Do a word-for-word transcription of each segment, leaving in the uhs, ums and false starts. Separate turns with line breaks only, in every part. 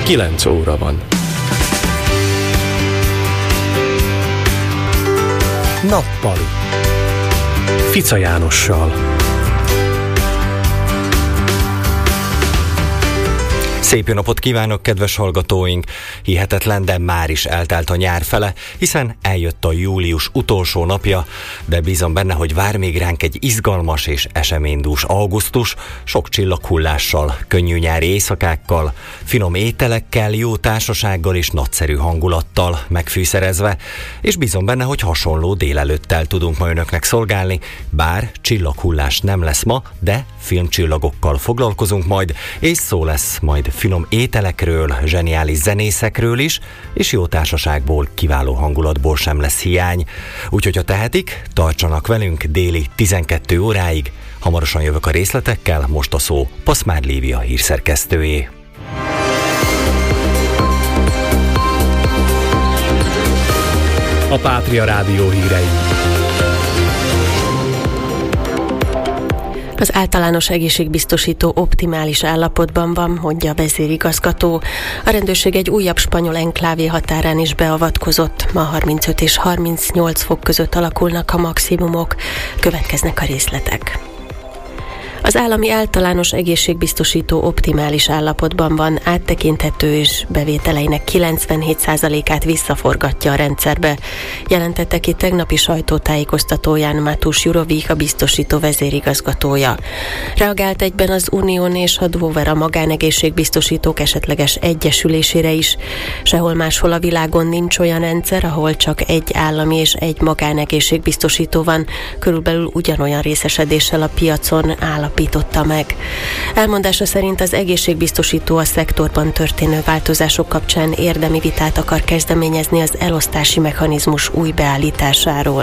kilenc óra van. Nappali Fica Jánossal.
Szép jó napot kívánok, kedves hallgatóink! Hihetetlen, de már is eltelt a nyár fele, hiszen eljött a július utolsó napja, de bízom benne, hogy vár még ránk egy izgalmas és eseménydús augusztus, sok csillaghullással, könnyű nyári éjszakákkal, finom ételekkel, jó társasággal és nagyszerű hangulattal megfűszerezve, és bízom benne, hogy hasonló délelőttel tudunk ma önöknek szolgálni, bár csillaghullás nem lesz ma, de filmcsillagokkal foglalkozunk majd, és szó lesz majd finom ételekről, zseniális zenészekről is, és jó társaságból, kiváló hangulatból sem lesz hiány. Úgyhogy ha tehetik, tartsanak velünk déli tizenkét óráig. Hamarosan jövök a részletekkel, most a szó Paszmár Lívia hírszerkesztőjé.
A Pátria Rádió hírei.
Az általános egészségbiztosító optimális állapotban van, mondja a vezérigazgató. A rendőrség egy újabb spanyol enklávé határán is beavatkozott. Ma harmincöt és harmincnyolc fok között alakulnak a maximumok. Következnek a részletek. Az állami általános egészségbiztosító optimális állapotban van, áttekinthető és bevételeinek kilencvenhét százalékát visszaforgatja a rendszerbe, jelentette ki tegnapi sajtótájékoztatóján Mateusz Jurovich, a biztosító vezérigazgatója. Reagált egyben az Unión és a Dover a magánegészségbiztosítók esetleges egyesülésére is. Sehol máshol a világon nincs olyan rendszer, ahol csak egy állami és egy magánegészségbiztosító van, körülbelül ugyanolyan részesedéssel a piacon áll Állapította meg. Elmondása szerint az egészségbiztosító a szektorban történő változások kapcsán érdemi vitát akar kezdeményezni az elosztási mechanizmus új beállításáról.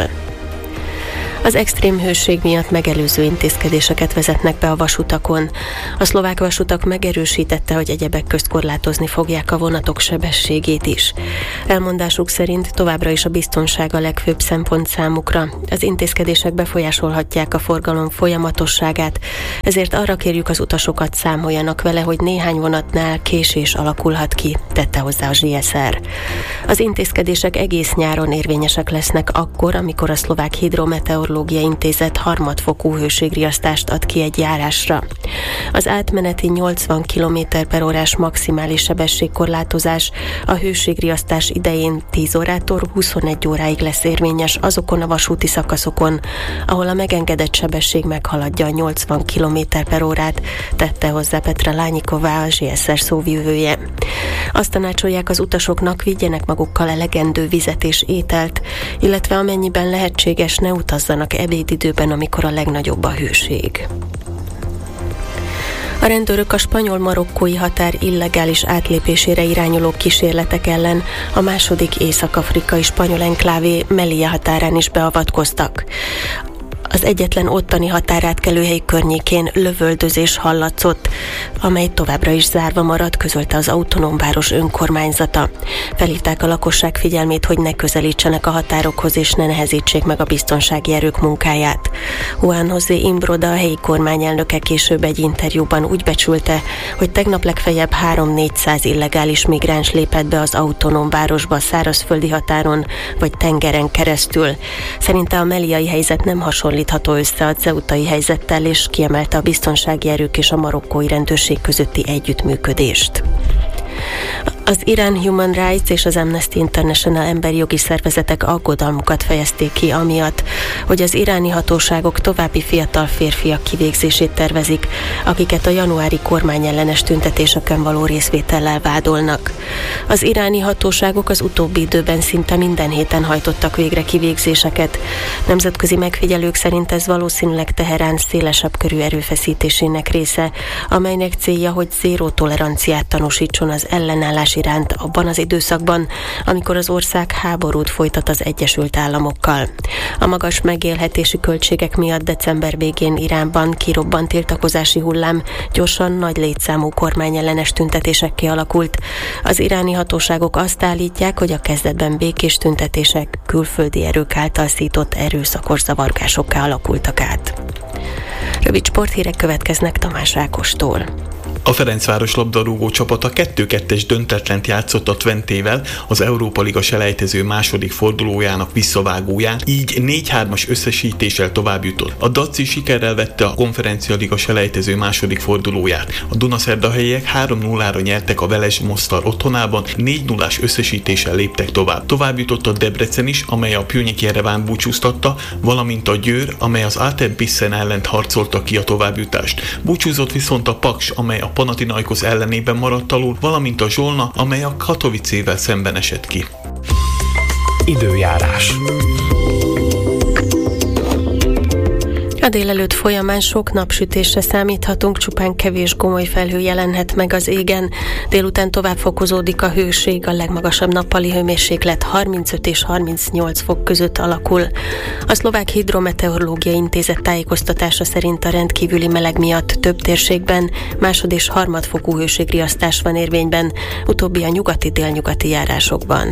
Az extrém hőség miatt megelőző intézkedéseket vezetnek be a vasutakon. A szlovák vasutak megerősítette, hogy egyebek közt korlátozni fogják a vonatok sebességét is. Elmondásuk szerint továbbra is a biztonság a legfőbb szempont számukra. Az intézkedések befolyásolhatják a forgalom folyamatosságát, ezért arra kérjük az utasokat, számoljanak vele, hogy néhány vonatnál késés alakulhat ki, tette hozzá a zé es er. Az intézkedések egész nyáron érvényesek lesznek akkor, amikor a szlovák hidrometeorológiai Intézet harmadfokú hőségriasztást ad ki egy járásra. Az átmeneti nyolcvan kilométer per órás maximális sebességkorlátozás a hőségriasztás idején tíz órától huszonegy óráig lesz érvényes azokon a vasúti szakaszokon, ahol a megengedett sebesség meghaladja a nyolcvan kilométer per órát, tette hozzá Petra Lányiková, a zé es er szóvivője. Azt tanácsolják az utasoknak, vigyenek magukkal elegendő vizet és ételt, illetve amennyiben lehetséges, ne utazzanak ebédidőben, amikor a legnagyobb a hőség. A rendőrök a spanyol-marokkói határ illegális átlépésére irányuló kísérletek ellen a második észak-afrikai spanyol enklávé Melilla határán is beavatkoztak. Az egyetlen ottani határátkelőhely környékén lövöldözés hallatszott, amely továbbra is zárva marad, közölte az autonóm város önkormányzata. Felhívták a lakosság figyelmét, hogy ne közelítsenek a határokhoz és ne nehezítsék meg a biztonsági erők munkáját. Juan José Imbroda, a helyi kormányelnöke később egy interjúban úgy becsülte, hogy tegnap legfeljebb három-négyszáz illegális migráns lépett be az autonóm városba szárazföldi határon vagy tengeren keresztül. Szerinte a meliai helyzet nem hasonlít össze a ceutai helyzettel, és kiemelte a biztonsági erők és a marokkói rendőrség közötti együttműködést. Az Iran Human Rights és az Amnesty International emberi jogi szervezetek aggodalmukat fejezték ki amiatt, hogy az iráni hatóságok további fiatal férfiak kivégzését tervezik, akiket a januári kormányellenes tüntetéseken való részvétellel vádolnak. Az iráni hatóságok az utóbbi időben szinte minden héten hajtottak végre kivégzéseket. Nemzetközi megfigyelők szerint ez valószínűleg Teherán szélesebb körű erőfeszítésének része, amelynek célja, hogy zéró toleranciát tanúsítson az ellenállás iránt abban az időszakban, amikor az ország háborút folytat az Egyesült Államokkal. A magas megélhetési költségek miatt december végén Iránban kirobbant tiltakozási hullám gyorsan nagy létszámú kormányellenes tüntetésekké alakult. Az iráni hatóságok azt állítják, hogy a kezdetben békés tüntetések külföldi erők által szított erőszakos zavargásokká alakultak át. Rövid sporthírek következnek Tamás Ákostól.
A Ferencváros labdarúgó csapata kettő-kettes döntetlent játszott a Twentével az Európa Liga selejtező második fordulójának visszavágóján, így négy-hármas összesítéssel tovább jutott. A Daci sikerrel vette a Konferencia Liga selejtező második fordulóját. A dunaszerdahelyiek három nullára nyertek a Veles Mostar otthonában, négy nullás összesítéssel léptek tovább. Tovább jutott a Debrecen is, amely a Pjöngyek Jereván búcsúztatta, valamint a Győr, amely az Áter Pissen ellent harcolta ki a továbbjutást. Búcsúzott viszont a Paks, amely a Panathinaikos ellenében maradt alul, valamint a Zsolna, amely a Katowicével szemben esett ki.
Időjárás.
A délelőtt folyamán sok napsütésre számíthatunk, csupán kevés gomoly felhő jelenhet meg az égen. Délután tovább fokozódik a hőség, a legmagasabb nappali hőmérséklet harmincöt és harmincnyolc fok között alakul. A Szlovák Hidrometeorológiai Intézet tájékoztatása szerint a rendkívüli meleg miatt több térségben másod- és harmadfokú hőségriasztás van érvényben, utóbbi a nyugati-délnyugati járásokban.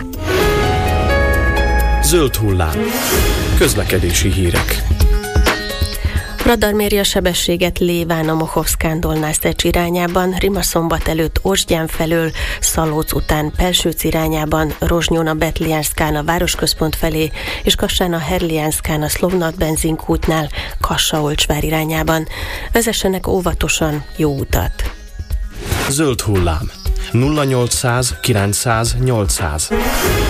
Zöld hullám. Közlekedési hírek.
Radar méri a sebességet Léván a Mochovszkán-Dolnásztecs irányában, Rimaszombat előtt Osgyán felől, Szalóc után Pelsőc irányában, Rozsnyón a Betliánszkán a városközpont felé, és Kassán a Herliánszkán a Szlovnat benzinkútnál, Kassa-Olcsvár irányában. Vezessenek óvatosan, jó utat!
Zöld hullám. nulla nyolcszáz kilencszáz nyolcszáz.